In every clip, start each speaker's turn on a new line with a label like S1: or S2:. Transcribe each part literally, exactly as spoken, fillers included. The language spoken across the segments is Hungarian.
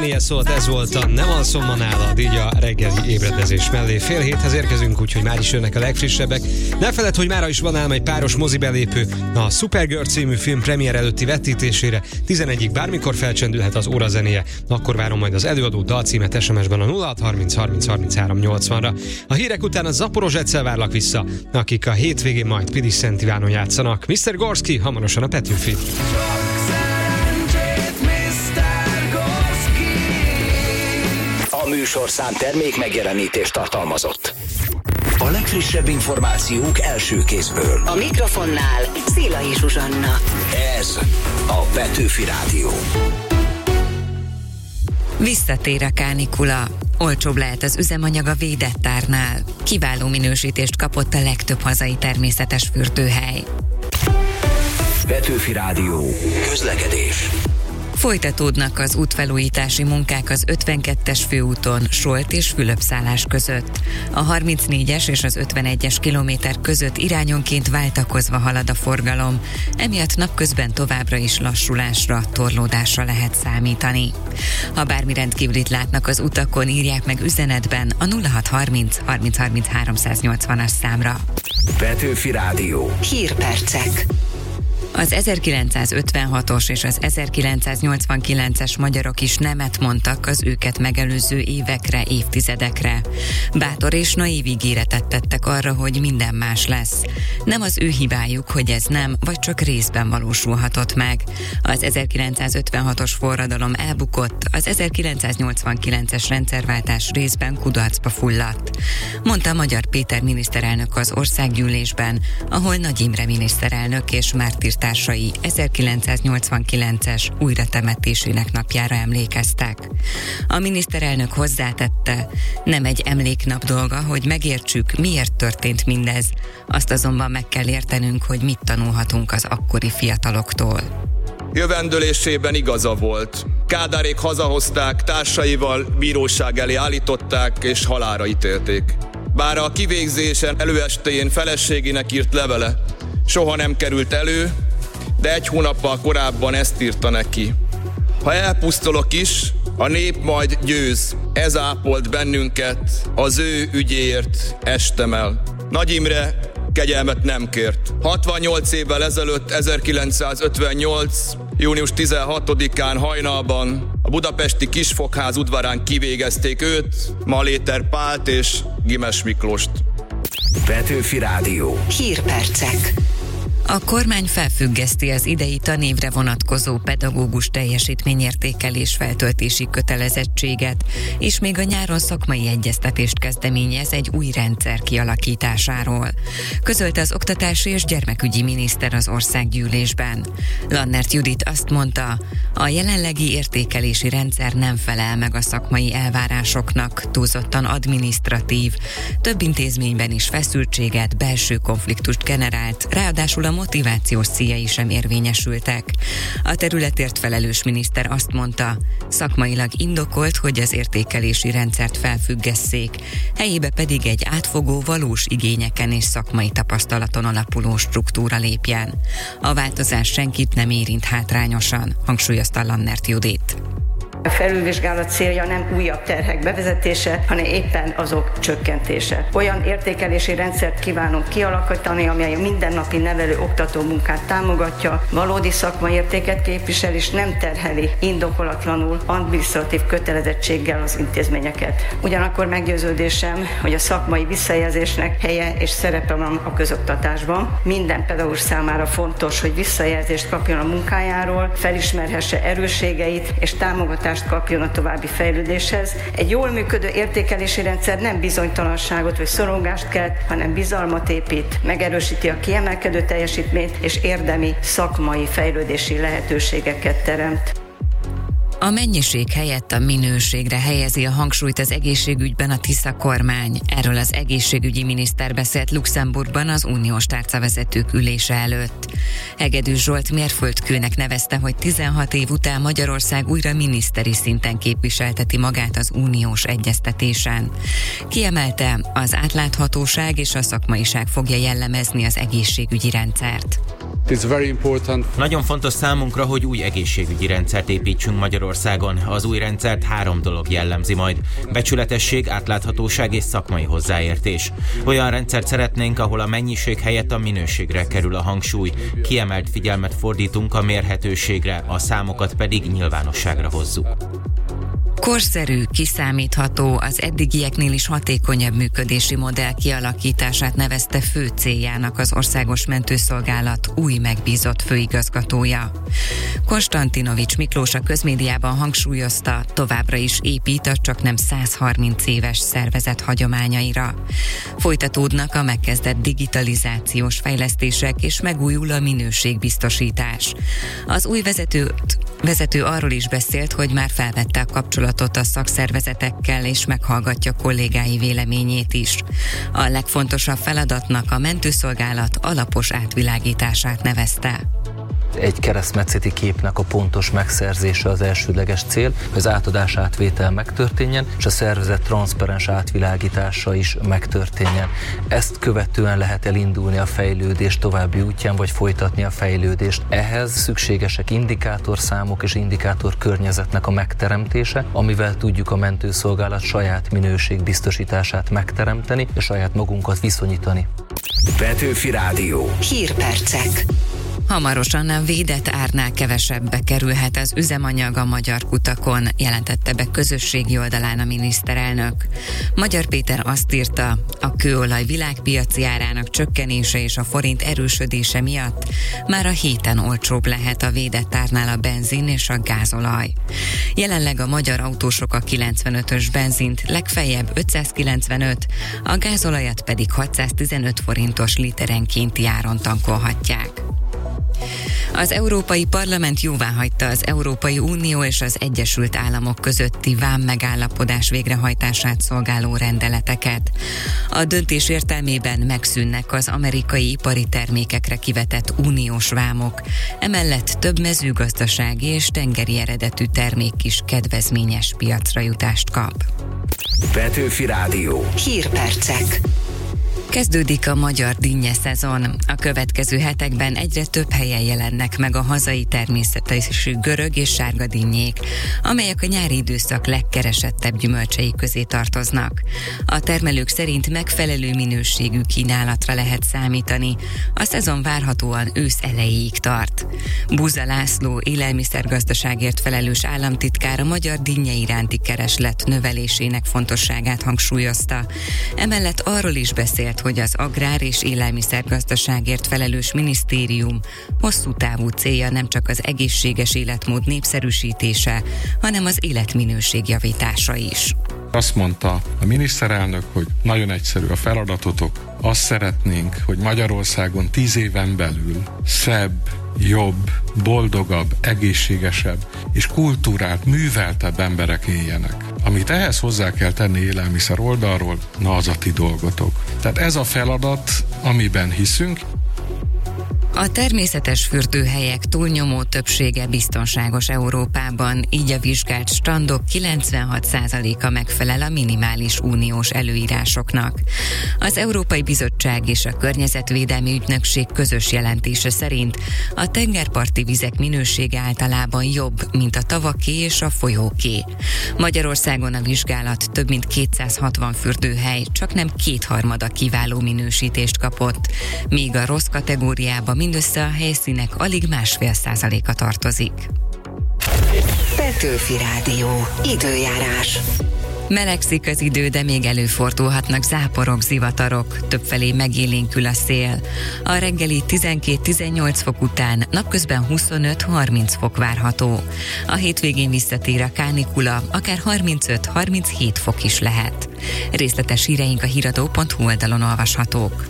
S1: Ilyen szólt, ez volt a Nem alszom ma nálad, így a reggeli ébredezés mellé. Fél héthez érkezünk, úgyhogy már is jönnek a legfrissebbek. Ne feledd, hogy mára is van ám egy páros mozibelépő. A Supergirl című film premier előtti vetítésére tizenegyig bármikor felcsendülhet az órazenéje. Akkor várom majd az előadó dalcímet es em es-ben a nulla hat harminc harminc harminchárom nyolcvanra. A hírek után a Zaporozsetszel várlak vissza, akik a hétvégén majd Pilis Szent Ivánon játszanak. miszter Gorski, hamarosan a Petőfi.
S2: A műsorszám termék megjelenítést tartalmazott. A legfrissebb információk első kézből.
S3: A mikrofonnál Szélai Zsuzsanna.
S2: Ez a Petőfi Rádió.
S4: Visszatér a kánikula. Olcsóbb lehet az üzemanyag a védett árnál. Kiváló minősítést kapott a legtöbb hazai természetes fürdőhely.
S2: Petőfi Rádió. Közlekedés.
S4: Folytatódnak az útfelújítási munkák az ötvenkettes főúton Solt és Fülöpszállás között. A harmincnégyes és az ötvenegyes kilométer között irányonként váltakozva halad a forgalom, emiatt napközben továbbra is lassulásra, torlódásra lehet számítani. Ha bármi rendkívülit látnak az utakon, írják meg üzenetben a nulla hat harminc harminc harminc háromszáznyolcvanas számra.
S2: Petőfi Rádió.
S3: Hírpercek.
S4: Az ezerkilencszázötvenhatos és az ezerkilencszáznyolcvankilences magyarok is nemet mondtak az őket megelőző évekre, évtizedekre. Bátor és naív ígéretet tettek arra, hogy minden más lesz. Nem az ő hibájuk, hogy ez nem, vagy csak részben valósulhatott meg. Az ezerkilencszázötvenhatos forradalom elbukott, az ezerkilencszáznyolcvankilences rendszerváltás részben kudarcba fulladt, mondta Magyar Péter miniszterelnök az országgyűlésben, ahol Nagy Imre miniszterelnök és mártír társai ezerkilencszáznyolcvankilences újratemetésének napjára emlékeztek. A miniszterelnök hozzátette, nem egy emléknap dolga, hogy megértsük, miért történt mindez. Azt azonban meg kell értenünk, hogy mit tanulhatunk az akkori fiataloktól.
S5: Jövendőlésében igaza volt. Kádárék hazahozták, társaival bíróság elé állították és halálra ítélték. Bár a kivégzésen előestéjén feleségének írt levele soha nem került elő, de egy hónappal korábban ezt írta neki. Ha elpusztulok is, a nép majd győz. Ez ápolt bennünket, az ő ügyéért estem el. Nagy Imre kegyelmet nem kért. hatvannyolc évvel ezelőtt, ezerkilencszázötvennyolc. június tizenhatodikán hajnalban a budapesti Kisfokház udvarán kivégezték őt, Maléter Pált és Gimes Miklóst.
S2: Petőfi Rádió.
S3: Hírpercek.
S4: A kormány felfüggeszti az idei tanévre vonatkozó pedagógus teljesítményértékelés feltöltési kötelezettséget, és még a nyáron szakmai egyeztetést kezdeményez egy új rendszer kialakításáról. Közölte az oktatási és gyermekügyi miniszter az országgyűlésben. Lannert Judit azt mondta, a jelenlegi értékelési rendszer nem felel meg a szakmai elvárásoknak, túlzottan adminisztratív, több intézményben is feszültséget, belső konfliktust generált, ráadásul a motivációs céljai sem érvényesültek. A területért felelős miniszter azt mondta, szakmailag indokolt, hogy az értékelési rendszert felfüggesszék, helyébe pedig egy átfogó, valós igényeken és szakmai tapasztalaton alapuló struktúra lépjen. A változás senkit nem érint hátrányosan, hangsúlyozta Lannert Judit.
S6: A felülvizsgálat célja nem újabb terhek bevezetése, hanem éppen azok csökkentése. Olyan értékelési rendszert kívánunk kialakítani, amely a mindennapi nevelő-oktató munkát támogatja, valódi szakmai értéket képvisel és nem terheli indokolatlanul adminisztratív kötelezettséggel az intézményeket. Ugyanakkor meggyőződésem, hogy a szakmai visszajelzésnek helye és szerepe van a közoktatásban. Minden pedagógus számára fontos, hogy visszajelzést kapjon a munkájáról, felismerhesse erősségeit és támogatást kapjon a további fejlődéshez. Egy jól működő értékelési rendszer nem bizonytalanságot vagy szorongást kelt, hanem bizalmat épít, megerősíti a kiemelkedő teljesítményt és érdemi szakmai fejlődési lehetőségeket teremt.
S4: A mennyiség helyett a minőségre helyezi a hangsúlyt az egészségügyben a Tisza kormány. Erről az egészségügyi miniszter beszélt Luxemburgban az uniós tárcavezetők ülése előtt. Hegedűs Zsolt mérföldkőnek nevezte, hogy tizenhat év után Magyarország újra miniszteri szinten képviselteti magát az uniós egyeztetésen. Kiemelte, az átláthatóság és a szakmaiság fogja jellemezni az egészségügyi rendszert.
S7: Nagyon fontos számunkra, hogy új egészségügyi rendszert építsünk Magyarországon. Magyarországon. Az új rendszert három dolog jellemzi majd. Becsületesség, átláthatóság és szakmai hozzáértés. Olyan rendszert szeretnénk, ahol a mennyiség helyett a minőségre kerül a hangsúly. Kiemelt figyelmet fordítunk a mérhetőségre, a számokat pedig nyilvánosságra hozzuk.
S4: Korszerű, kiszámítható, az eddigieknél is hatékonyabb működési modell kialakítását nevezte fő céljának az Országos Mentőszolgálat új megbízott főigazgatója. Konstantinovics Miklós a közmédiában hangsúlyozta, továbbra is épít a csaknem száz harminc éves szervezet hagyományaira. Folytatódnak a megkezdett digitalizációs fejlesztések és megújul a minőségbiztosítás. Az új vezető, vezető arról is beszélt, hogy már felvette a kapcsolatot a szakszervezetekkel és meghallgatja kollégái véleményét is. A legfontosabb feladatnak a mentőszolgálat alapos átvilágítását nevezte.
S8: Egy keresztmetszeti képnek a pontos megszerzése az elsődleges cél, hogy az átadás átvétel megtörténjen, és a szervezet transzparens átvilágítása is megtörténjen. Ezt követően lehet elindulni a fejlődés további útján, vagy folytatni a fejlődést. Ehhez szükségesek indikátorszámok és indikátorkörnyezetnek a megteremtése, amivel tudjuk a mentőszolgálat saját minőségbiztosítását megteremteni, és saját magunkat viszonyítani.
S2: Petőfi Rádió.
S3: Hírpercek.
S4: Hamarosan a védett árnál kevesebbe kerülhet az üzemanyag a magyar kutakon, jelentette be közösségi oldalán a miniszterelnök. Magyar Péter azt írta, a kőolaj világpiaci árának csökkenése és a forint erősödése miatt már a héten olcsóbb lehet a védett árnál a benzin és a gázolaj. Jelenleg a magyar autósok a kilencvenötös benzint legfeljebb ötszázkilencvenöt, a gázolajat pedig hatszáztizenöt forintos literenkénti áron tankolhatják. Az Európai Parlament jóváhagyta az Európai Unió és az Egyesült Államok közötti vám megállapodás végrehajtását szolgáló rendeleteket. A döntés értelmében megszűnnek az amerikai ipari termékekre kivetett uniós vámok, emellett több mezőgazdasági és tengeri eredetű termék is kedvezményes piacra jutást kap.
S2: Petőfi Rádió.
S3: Hírpercek.
S4: Kezdődik a magyar dinnye szezon. A következő hetekben egyre több helyen jelennek meg a hazai természetesű görög és sárga dinnyék, amelyek a nyári időszak legkeresettebb gyümölcsei közé tartoznak. A termelők szerint megfelelő minőségű kínálatra lehet számítani. A szezon várhatóan ősz elejéig tart. Buza László élelmiszergazdaságért felelős államtitkár a magyar dinnye iránti kereslet növelésének fontosságát hangsúlyozta. Emellett arról is beszélt, hogy az agrár- és élelmiszergazdaságért felelős minisztérium hosszú távú célja nem csak az egészséges életmód népszerűsítése, hanem az életminőség javítása is.
S9: Azt mondta a miniszterelnök, hogy nagyon egyszerű a feladatotok. Azt szeretnénk, hogy Magyarországon tíz éven belül szebb, jobb, boldogabb, egészségesebb és kultúrált, műveltebb emberek éljenek. Amit ehhez hozzá kell tenni élelmiszer oldalról, na az a ti dolgotok. Tehát ez a feladat, amiben hiszünk.
S4: A természetes fürdőhelyek túlnyomó többsége biztonságos Európában, így a vizsgált strandok kilencvenhat százaléka megfelel a minimális uniós előírásoknak. Az Európai Bizottság és a Környezetvédelmi Ügynökség közös jelentése szerint a tengerparti vizek minősége általában jobb, mint a tavaké és a folyóké. Magyarországon a vizsgálat több mint kétszázhatvan fürdőhely csaknem kétharmada kiváló minősítést kapott, míg a rossz kategóriába mindössze a helyszínek alig másfél százaléka tartozik.
S3: Petőfi Rádió. Időjárás.
S4: Melegszik az idő, de még előfordulhatnak záporok, zivatarok, többfelé megélénkül a szél. A reggeli tizenkét-tizennyolc fok után napközben huszonöt-harminc fok várható. A hétvégén visszatér a kánikula, akár harmincöt-harminchét fok is lehet. Részletes híreink a híradó pont hu oldalon olvashatók.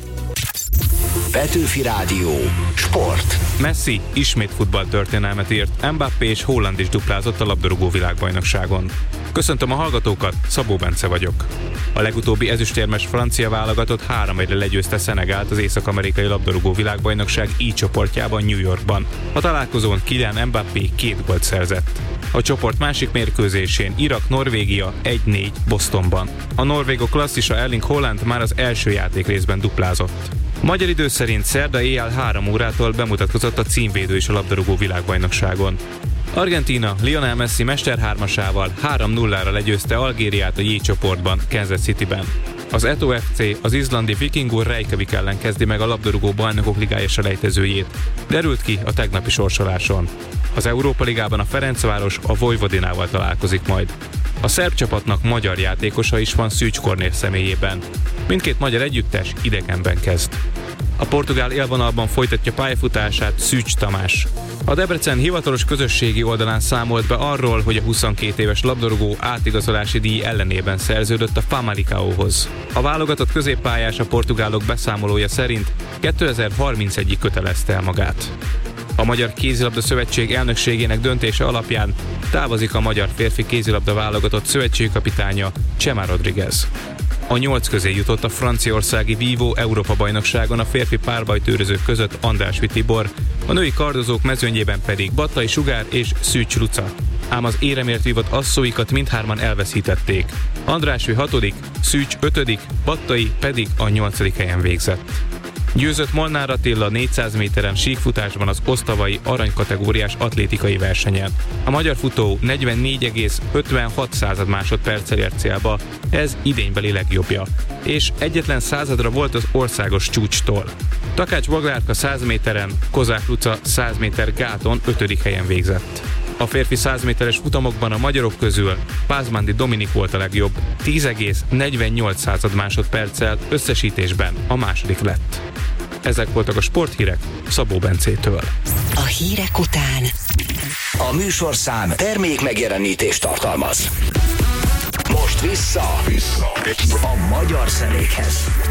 S2: Petőfi Rádió. Sport.
S10: Messi ismét futballtörténelmet írt, Mbappé és Haaland is duplázott a labdarúgó világbajnokságon. Köszöntöm a hallgatókat, Szabó Bence vagyok. A legutóbbi ezüstérmes francia válogatott három egyre legyőzte Szenegált az észak-amerikai labdarúgó világbajnokság I csoportjában New Yorkban. A találkozón Kylian Mbappé két gólt szerzett. A csoport másik mérkőzésén Irak-Norvégia egy négy Bostonban. A norvégok klasszisa Erling Haaland már az első játékrészben duplázott. Magyar idő szerint szerda éjjel három órától bemutatkozott a címvédő is a labdarúgó világbajnokságon. Argentína Lionel Messi mesterhármasával három nullára legyőzte Algériát a J csoportban, Kansas Cityben. Az Eto ef cé az izlandi Vikingur Reykjavik ellen kezdi meg a labdarúgó bajnokok ligája selejtezőjét. Derült ki a tegnapi sorsoláson. Az Európa Ligában a Ferencváros a Vojvodinával találkozik majd. A szerb csapatnak magyar játékosa is van Szűcs Kornél személyében. Mindkét magyar együttes idegenben kezd. A portugál élvonalban folytatja pályafutását Szűcs Tamás. A Debrecen hivatalos közösségi oldalán számolt be arról, hogy a huszonkét éves labdarúgó átigazolási díj ellenében szerződött a Famalicãóhoz. A válogatott középpályás a portugálok beszámolója szerint kétezer-harmincegyig kötelezte el magát. A Magyar Kézilabda Szövetség elnökségének döntése alapján távozik a magyar férfi kézilabda válogatott szövetségkapitánya Chema Rodriguez. A nyolc közé jutott a franciaországi Vívó Európa-bajnokságon a férfi párbajtőrözők között Andrásvi Tibor, a női kardozók mezőnyében pedig Battai Sugár és Szűcs Luca. Ám az éremért vívott asszóikat mindhárman elveszítették. Andrásvi hatodik, Szűcs ötödik, Battai pedig a nyolcadik helyen végzett. Győzött Molnár Attila négyszáz méteren síkfutásban az osztavai aranykategóriás atlétikai versenyen. A magyar futó negyvennégy egész ötvenhat másodperccel ért célba, ez idénybeli legjobbja, és egyetlen századra volt az országos csúcstól. Takács Boglárka száz méteren, Kozák Luca száz méter gáton ötödik helyen végzett. A férfi száz méteres futamokban a magyarok közül Pázmándi Dominik volt a legjobb, tíz egész negyvennyolc másodperccel összesítésben a második lett. Ezek voltak a sporthírek Szabó Bencétől.
S3: A hírek után
S2: a műsorszám termék megjelenítést tartalmaz. Most vissza, vissza. a magyar zenékhez.